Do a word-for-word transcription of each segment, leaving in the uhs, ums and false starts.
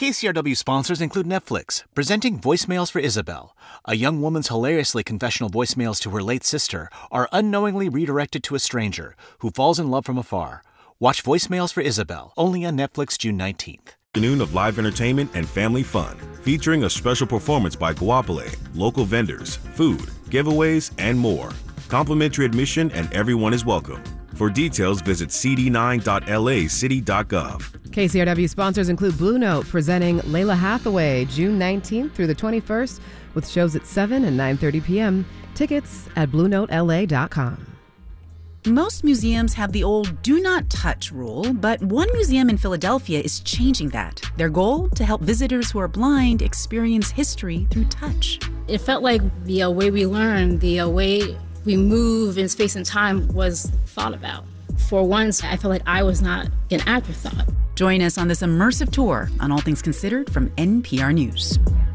K C R W sponsors include Netflix, presenting Voicemails for Isabel. A young woman's hilariously confessional voicemails to her late sister are unknowingly redirected to a stranger who falls in love from afar. Watch Voicemails for Isabel, only on Netflix June nineteenth. Afternoon of live entertainment and family fun, featuring a special performance by Guapole, local vendors, food, giveaways, and more. Complimentary admission and everyone is welcome. For details, visit c d nine dot l a city dot gov. K C R W sponsors include Blue Note, presenting Layla Hathaway June nineteenth through the twenty-first, with shows at seven and nine thirty p.m. Tickets at blue note l a dot com. Most museums have the old do not touch rule, but one museum in Philadelphia is changing that. Their goal? To help visitors who are blind experience history through touch. It felt like the uh, way we learn, the uh, way we move in space and time was thought about. For once, I felt like I was not an afterthought. Join us on this immersive tour on All Things Considered from N P R News.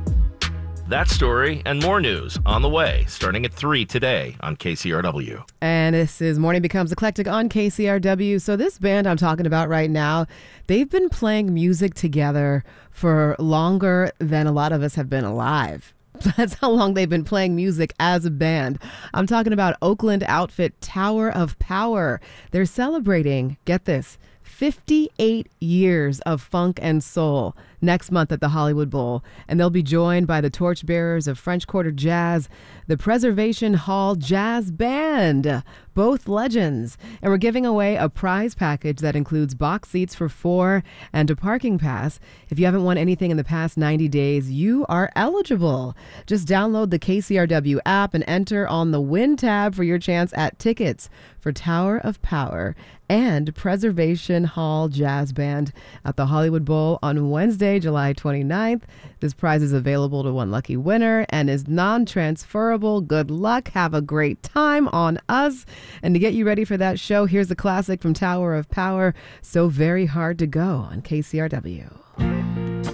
That story and more news on the way, starting at three today on K C R W. And this is Morning Becomes Eclectic on K C R W. So this band I'm talking about right now, they've been playing music together for longer than a lot of us have been alive. That's how long they've been playing music as a band. I'm talking about Oakland outfit Tower of Power. They're celebrating, get this, fifty-eight years of funk and soul next month at the Hollywood Bowl. And they'll be joined by the torchbearers of French Quarter Jazz, the Preservation Hall Jazz Band, both legends. And we're giving away a prize package that includes box seats for four and a parking pass. If you haven't won anything in the past ninety days, you are eligible. Just download the K C R W app and enter on the Win tab for your chance at tickets for Tower of Power and Preservation Hall Jazz Band at the Hollywood Bowl on Wednesday, July twenty-ninth. This prize is available to one lucky winner and is non-transferable. Good luck. Have a great time on us. And to get you ready for that show, here's the classic from Tower of Power, So Very Hard to Go on K C R W.